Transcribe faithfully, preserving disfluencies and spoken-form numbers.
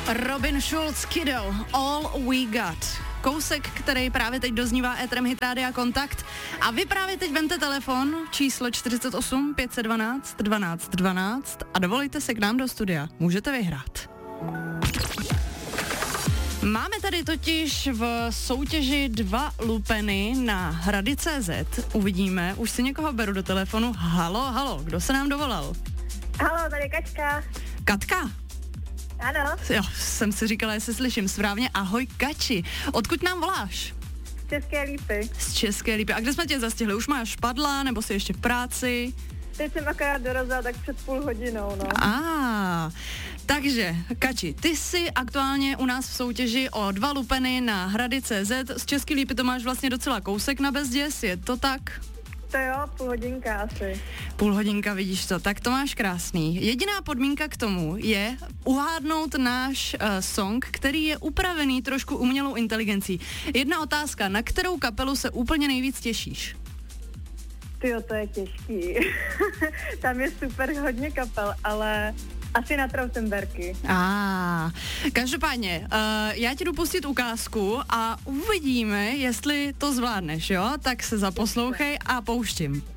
Robin Schulz, Kiddo, All We Got. Kousek, který právě teď doznívá éterem Hit Rádia Kontakt. A vy právě teď vemte telefon číslo čtyřicet osm pět set dvanáct dvanáct dvanáct a dovolíte se k nám do studia. Můžete vyhrát. Máme tady totiž v soutěži dva lupeny na hrady tečka cé zet. Uvidíme, už si někoho beru do telefonu. Halo, halo, kdo se nám dovolal? Halo, tady Kačka. Katka? Ano. Jo, jsem si říkala, jestli slyším správně. Ahoj Kači, odkud nám voláš? Z České Lípy. Z České Lípy. A kde jsme tě zastihli? Už máš špadla, nebo jsi ještě v práci? Teď jsem akorát dorazila tak před půl hodinou, no. A, takže, Kači, ty jsi aktuálně u nás v soutěži o dva lupeny na hrady tečka cé zet. Z České Lípy to máš vlastně docela kousek na Bezděs, je to tak? To jo, půl hodinka asi. Půl hodinka, vidíš to, tak to máš krásný. Jediná podmínka k tomu je uhádnout náš uh, song, který je upravený trošku umělou inteligencí. Jedna otázka, na kterou kapelu se úplně nejvíc těšíš? Tyjo, to je těžký. Tam je super hodně kapel, ale asi na Trautenberky. A, každopádně, uh, já ti jdu pustit ukázku a uvidíme, jestli to zvládneš, jo? Tak se zaposlouchej a pouštím.